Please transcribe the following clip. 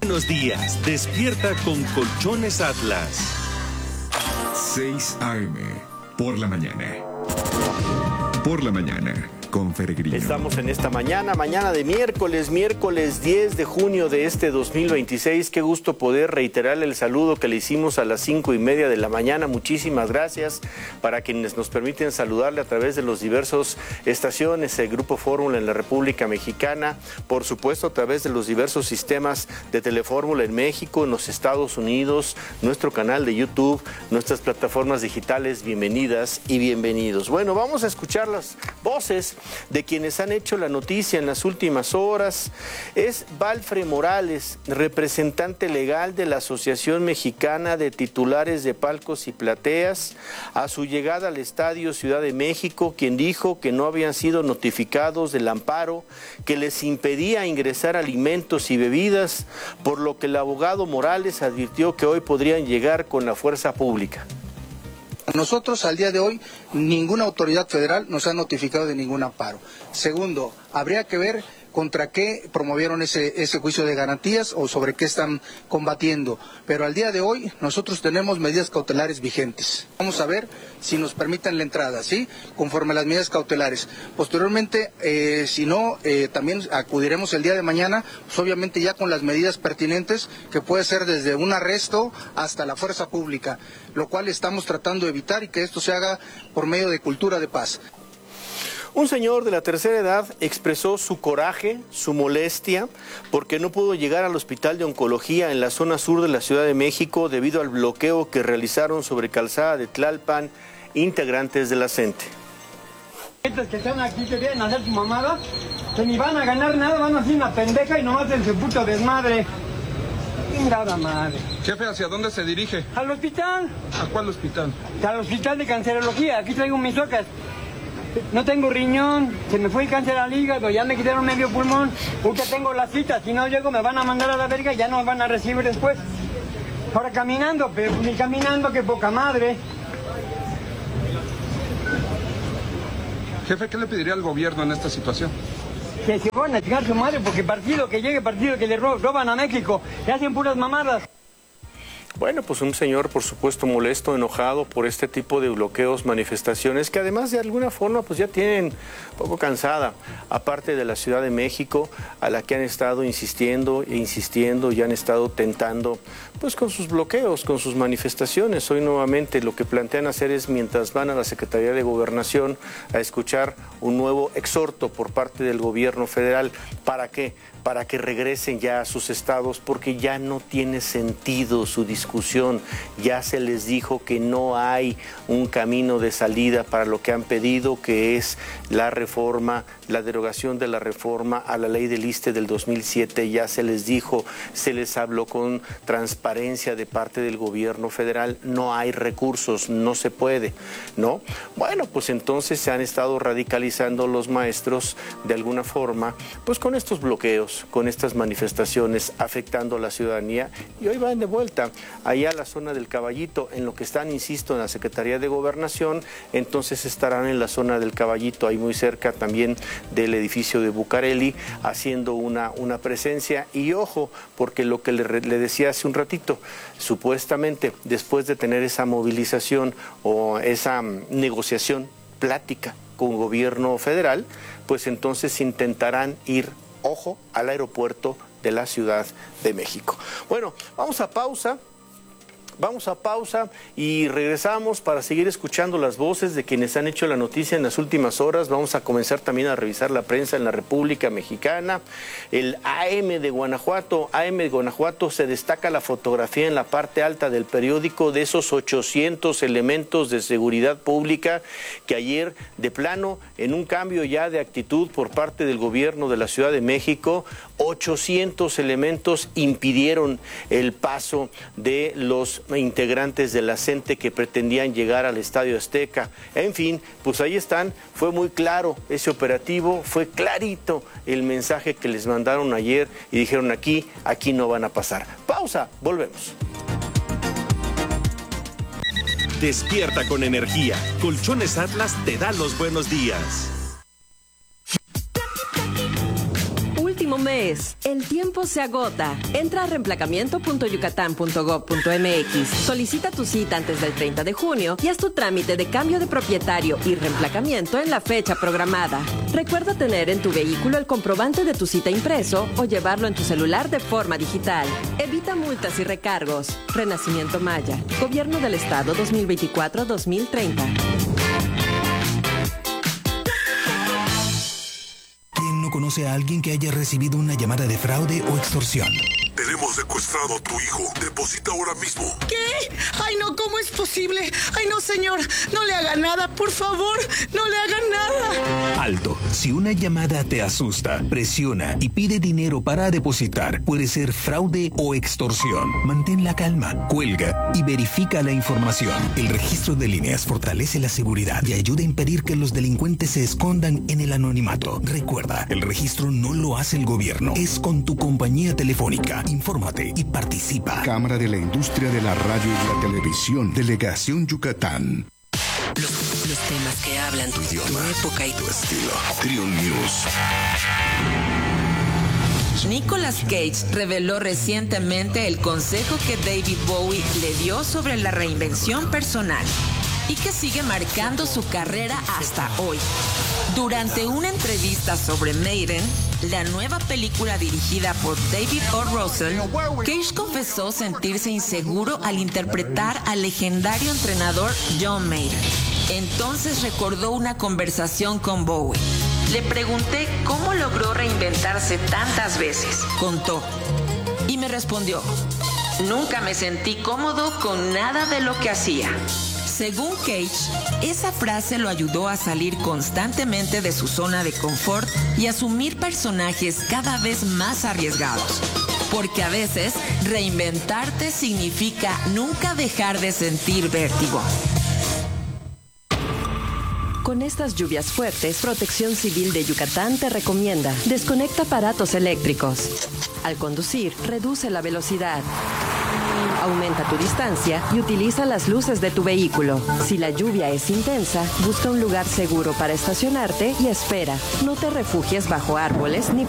Buenos días, despierta con Colchones Atlas. 6 a.m. por la mañana. Por la mañana. Con Feregrino. Estamos en esta mañana de miércoles 10 de junio de este 2026. Qué gusto poder reiterarle el saludo que le hicimos a las 5:30 de la mañana. Muchísimas gracias para quienes nos permiten saludarle a través de los diversos estaciones, el Grupo Fórmula en la República Mexicana, por supuesto a través de los diversos sistemas de Telefórmula en México, en los Estados Unidos, nuestro canal de YouTube, nuestras plataformas digitales. Bienvenidas y bienvenidos. Bueno, vamos a escuchar las voces de quienes han hecho la noticia en las últimas horas. Es Valfre Morales, representante legal de la Asociación Mexicana de Titulares de Palcos y Plateas, a su llegada al Estadio Ciudad de México, quien dijo que no habían sido notificados del amparo que les impedía ingresar alimentos y bebidas, por lo que el abogado Morales advirtió que hoy podrían llegar con la fuerza pública. Nosotros al día de hoy ninguna autoridad federal nos ha notificado de ningún amparo. Segundo, habría que ver contra qué promovieron ese juicio de garantías o sobre qué están combatiendo. Pero al día de hoy nosotros tenemos medidas cautelares vigentes. Vamos a ver si nos permiten la entrada, ¿sí? Conforme a las medidas cautelares. Posteriormente, si no, también acudiremos el día de mañana, pues obviamente ya con las medidas pertinentes, que puede ser desde un arresto hasta la fuerza pública, lo cual estamos tratando de evitar y que esto se haga por medio de cultura de paz. Un señor de la tercera edad expresó su coraje, su molestia, porque no pudo llegar al hospital de oncología en la zona sur de la Ciudad de México debido al bloqueo que realizaron sobre Calzada de Tlalpan integrantes de la CENTE. Estos que están aquí que vienen a hacer su mamada, que ni van a ganar nada, van a hacer una pendeja y nomás hacen su puto desmadre. Chingada madre. Jefe, ¿hacia dónde se dirige? Al hospital. ¿A cuál hospital? Al hospital de cancerología. Aquí traigo mis socas. No tengo riñón, se me fue el cáncer al hígado, ya me quitaron medio pulmón. Porque tengo la cita, si no llego me van a mandar a la verga y ya no me van a recibir después. Ahora caminando, pero ni caminando, que poca madre. Jefe, ¿qué le pediría al gobierno en esta situación? Que se van a chingar su madre, porque partido que llegue, partido que le roban a México, le hacen puras mamadas. Bueno, pues un señor, por supuesto, molesto, enojado por este tipo de bloqueos, manifestaciones, que además de alguna forma pues ya tienen un poco cansada, aparte de la Ciudad de México, a la que han estado insistiendo e insistiendo y han estado tentando, pues con sus bloqueos, con sus manifestaciones. Hoy nuevamente lo que plantean hacer es, mientras van a la Secretaría de Gobernación a escuchar un nuevo exhorto por parte del gobierno federal. ¿Para qué? Para que regresen ya a sus estados, porque ya no tiene sentido su discusión. Ya se les dijo que no hay un camino de salida para lo que han pedido, que es la reforma, la derogación de la reforma a la ley del ISSSTE del 2007. Ya se les dijo, se les habló con transparencia de parte del gobierno federal. No hay recursos, no se puede, ¿no? Bueno, pues entonces se han estado radicalizando los maestros de alguna forma, pues con estos bloqueos, con estas manifestaciones, afectando a la ciudadanía, y hoy van de vuelta allá a la zona del Caballito, en lo que están, insisto, en la Secretaría de Gobernación. Entonces estarán en la zona del Caballito, ahí muy cerca también del edificio de Bucareli, haciendo una presencia. Y ojo, porque lo que le decía hace un ratito, supuestamente después de tener esa movilización o esa negociación, plática con gobierno federal, pues entonces intentarán ir, ojo, al aeropuerto de la Ciudad de México. Bueno, vamos a pausa y regresamos para seguir escuchando las voces de quienes han hecho la noticia en las últimas horas. Vamos a comenzar también a revisar la prensa en la República Mexicana. El AM de Guanajuato se destaca la fotografía en la parte alta del periódico de esos 800 elementos de seguridad pública que ayer, de plano, en un cambio ya de actitud por parte del gobierno de la Ciudad de México, 800 elementos impidieron el paso de los integrantes de la CENTE que pretendían llegar al Estadio Azteca. En fin, pues ahí están, fue muy claro ese operativo, fue clarito el mensaje que les mandaron ayer y dijeron aquí no van a pasar. Pausa, volvemos. Despierta con energía. Colchones Atlas te da los buenos días. Último mes es. El tiempo se agota. Entra a reemplacamiento.yucatán.gov.mx. Solicita tu cita antes del 30 de junio y haz tu trámite de cambio de propietario y reemplacamiento en la fecha programada. Recuerda tener en tu vehículo el comprobante de tu cita impreso o llevarlo en tu celular de forma digital. Evita multas y recargos. Renacimiento Maya. Gobierno del Estado 2024-2030. ¿Quién no conoce a alguien que haya recibido una llamada de fraude o extorsión? Tenemos secuestrado a tu hijo. Deposita ahora mismo. ¿Qué? Ay, no, ¿cómo es posible? Ay, no, señor. No le haga nada, por favor. No le haga nada. Alto. Si una llamada te asusta, presiona y pide dinero para depositar, puede ser fraude o extorsión. Mantén la calma, cuelga y verifica la información. El registro de líneas fortalece la seguridad y ayuda a impedir que los delincuentes se escondan en el anonimato. Recuerda, el registro no lo hace el gobierno, es con tu compañía telefónica. Infórmate y participa. Cámara de la Industria de la Radio y la Televisión. Delegación Yucatán. Los temas que hablan tu idioma, tu época y tu estilo. Trion News. Nicolas Cage reveló recientemente el consejo que David Bowie le dio sobre la reinvención personal y que sigue marcando su carrera hasta hoy. Durante una entrevista sobre Maiden, la nueva película dirigida por David O. Russell, Cage confesó sentirse inseguro al interpretar al legendario entrenador John Maiden. Entonces recordó una conversación con Bowie. Le pregunté cómo logró reinventarse tantas veces, contó. Y me respondió, nunca me sentí cómodo con nada de lo que hacía. Según Cage, esa frase lo ayudó a salir constantemente de su zona de confort y asumir personajes cada vez más arriesgados. Porque a veces, reinventarte significa nunca dejar de sentir vértigo. Con estas lluvias fuertes, Protección Civil de Yucatán te recomienda: desconecta aparatos eléctricos. Al conducir, reduce la velocidad. Aumenta tu distancia y utiliza las luces de tu vehículo. Si la lluvia es intensa, busca un lugar seguro para estacionarte y espera. No te refugies bajo árboles ni